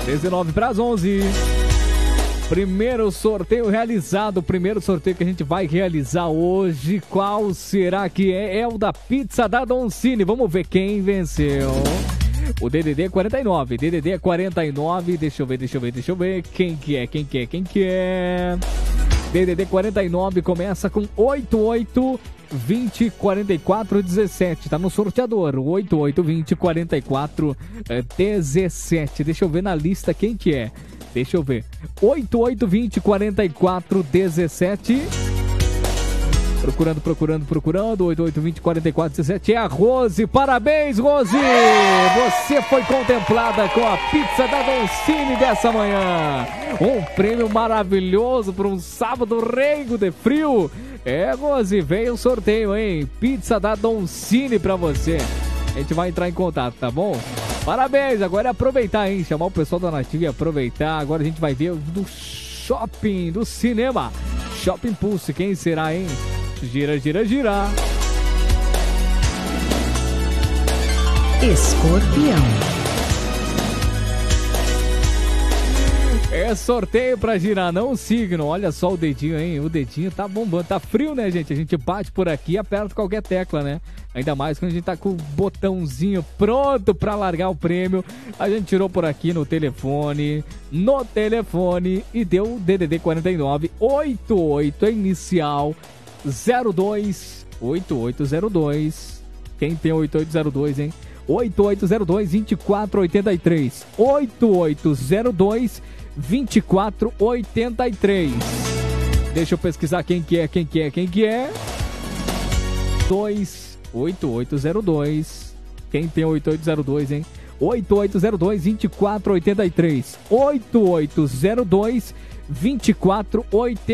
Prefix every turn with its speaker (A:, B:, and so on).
A: 19 para as 11. Primeiro sorteio realizado, o primeiro sorteio que a gente vai realizar hoje. Qual será que é? É o da pizza da Doncini. Vamos ver quem venceu. O DDD é 49. DDD é 49. Deixa eu ver. Quem que é? DDD 49 começa com 88 20 44 17. Tá no sorteador. 88 20 44 17. Deixa eu ver na lista quem que é. Deixa eu ver. 88 20 44 17. Procurando. 88 20 44 17. É a Rose. Parabéns, Rose! Você foi contemplada com a pizza da Doncini dessa manhã. Um prêmio maravilhoso para um sábado reigo de frio. É, Rose, veio o sorteio, hein? Pizza da Doncini pra você. A gente vai entrar em contato, tá bom? Parabéns, agora é aproveitar, hein? Chamar o pessoal da Nativa e aproveitar. Agora a gente vai ver do shopping, do cinema. Shopping Pulse, quem será, hein? Gira.
B: Escorpião.
A: É sorteio pra girar, não o signo. Olha só o dedinho, hein? O dedinho tá bombando. Tá frio, né, gente? A gente bate por aqui e aperta qualquer tecla, né? Ainda mais quando a gente tá com o botãozinho pronto pra largar o prêmio. A gente tirou por aqui no telefone e deu o DDD 49 88 inicial 02 8802. Quem tem 8802, hein? 8802 2483. 8802 2483. Deixa eu pesquisar quem que é. 8802. Quem tem 8802, hein? 8802 2483. 8802 2483.